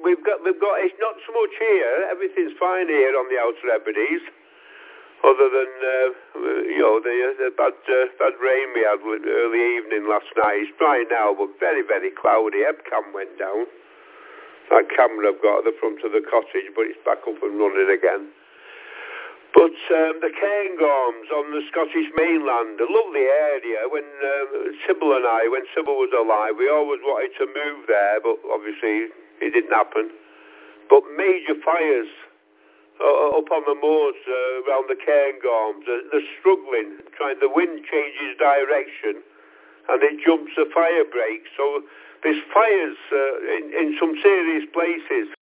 we've got. It's not so much here. Everything's fine here on the Outer Hebrides, other than the bad rain we had early evening last night. It's dry now, but very, very cloudy. Ebcam went down. That camera I've got at the front of the cottage, but it's back up and running again. But the Cairngorms on the Scottish mainland, a lovely area. When Sybil was alive, we always wanted to move there, but obviously it didn't happen. But major fires up on the moors around the Cairngorms, they're struggling. The wind changes direction, and it jumps the fire break. So there's fires in some serious places.